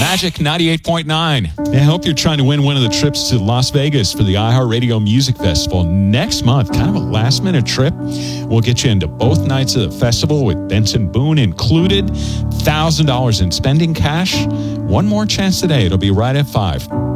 Magic 98.9. I hope you're trying to win one of the trips to Las Vegas for the iHeartRadio Music Festival next month. Kind of a last-minute trip. We'll get you into both nights of the festival with Benson Boone included. $1,000 in spending cash. One more chance today. It'll be right at 5.